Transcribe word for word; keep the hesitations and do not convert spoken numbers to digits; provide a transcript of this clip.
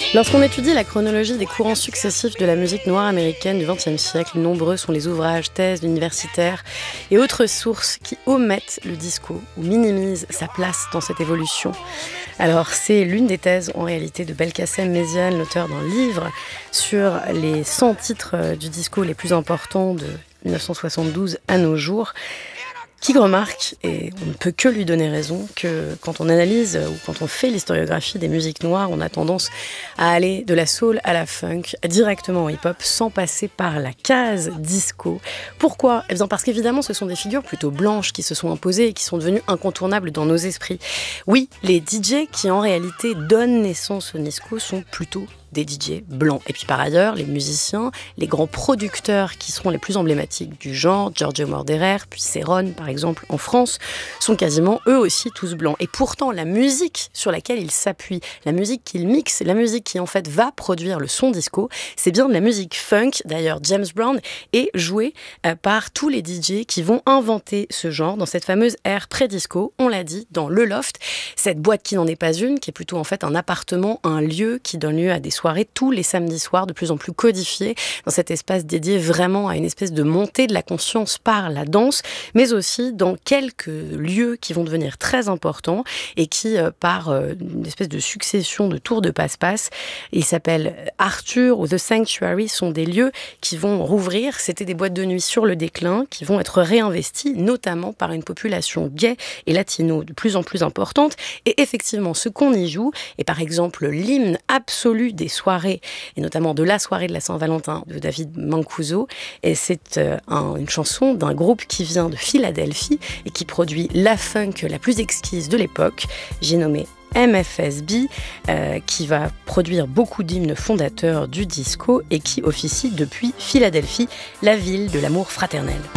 Lorsqu'on étudie la chronologie des courants successifs de la musique noire américaine du vingtième siècle, nombreux sont les ouvrages, thèses universitaires et autres sources qui omettent le disco ou minimisent sa place dans cette évolution. Alors, c'est l'une des thèses en réalité de Belkacem Méziane, l'auteur d'un livre sur les cent titres du disco les plus importants de dix-neuf cent soixante-douze à nos jours, qui remarque, et on ne peut que lui donner raison, que quand on analyse ou quand on fait l'historiographie des musiques noires, on a tendance à aller de la soul à la funk, directement au hip-hop, sans passer par la case disco. Pourquoi ? Eh bien parce qu'évidemment, ce sont des figures plutôt blanches qui se sont imposées et qui sont devenues incontournables dans nos esprits. Oui, les D J qui en réalité donnent naissance au disco sont plutôt des D J blancs. Et puis par ailleurs, les musiciens, les grands producteurs qui seront les plus emblématiques du genre, Giorgio Moroder, puis Céron par exemple en France, sont quasiment eux aussi tous blancs. Et pourtant, la musique sur laquelle ils s'appuient, la musique qu'ils mixent, la musique qui en fait va produire le son disco, c'est bien de la musique funk. D'ailleurs, James Brown est joué euh, par tous les D J qui vont inventer ce genre dans cette fameuse ère pré-disco, on l'a dit, dans le loft, cette boîte qui n'en est pas une, qui est plutôt en fait un appartement, un lieu qui donne lieu à des soirées tous les samedis soirs, de plus en plus codifiées dans cet espace dédié vraiment à une espèce de montée de la conscience par la danse, mais aussi dans quelques lieux qui vont devenir très importants et qui, euh, par euh, une espèce de succession de tours de passe-passe, ils s'appellent Arthur ou The Sanctuary, sont des lieux qui vont rouvrir. C'était des boîtes de nuit sur le déclin qui vont être réinvesties, notamment par une population gay et latino de plus en plus importante. Et effectivement, ce qu'on y joue est par exemple l'hymne absolu des soirées, et notamment de la soirée de la Saint-Valentin de David Mancuso. Et c'est euh, un, une chanson d'un groupe qui vient de Philadelphie et qui produit la funk la plus exquise de l'époque. J'ai nommé M F S B, euh, qui va produire beaucoup d'hymnes fondateurs du disco et qui officie depuis Philadelphie, la ville de l'amour fraternel.